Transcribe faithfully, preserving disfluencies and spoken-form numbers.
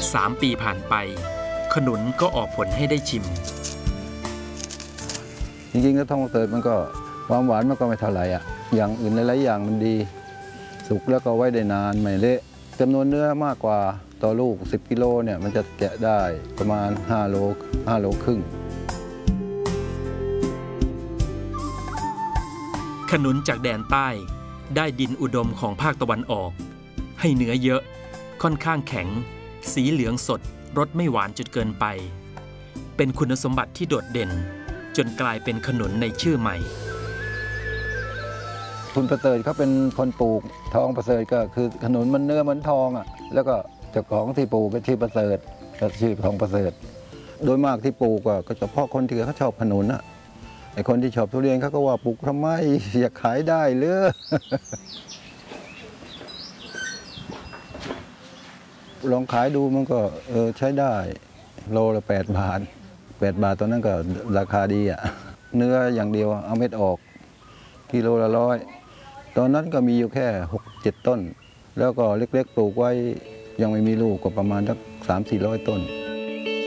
สามปีผ่านไปขนุนก็ออกผลให้ได้ชิมจริงๆก็ทองประเสริฐมันก็ความหวานมันก็ไม่เท่าไหร่อ่ะอย่างอื่นหลายๆอย่างมันดีสุกแล้วก็ไว้ได้นานไม่เละจำนวนเนื้อมากกว่าต่อลูกสิบกิโลเนี่ยมันจะแกะได้ประมาณห้าโลห้าโลครึ่งขนุนจากแดนใต้ได้ดินอุดมของภาคตะวันออกให้เนื้อเยอะค่อนข้างแข็งสีเหลืองสดรสไม่หวานจนเกินไปเป็นคุณสมบัติที่โดดเด่นจนกลายเป็นขนุนในชื่อใหม่คุณประเสริฐเขาเป็นคนปลูกทองประเสริฐก็คือขนุนมันเนื้อเหมือนทองอ่ะแล้วก็เจ้าของที่ปลูกก็ชื่อประเสริฐก็ชื่อทองประเสริฐโดยมากที่ปลูกก็เฉพาะคนที่เขาชอบขนุนอ่ะไอ้คนที่ชอบทุเรียนเขาก็ว่าปลูกทำไมอยากขายได้หรือลองขายดูมันก็เออใช้ได้โลละแปดบาทแปดบาทตอนนั้นก็ราคาดีอ่ะเนื้ออย่างเดียวเอาเม็ดออกกิโลละร้อยตอนนั้นก็มีอยู่แค่หกเจ็ดต้นแล้วก็เล็กๆปลูกไว้ยังไม่มีลูกก็ประมาณสักสามสี่ร้อยต้น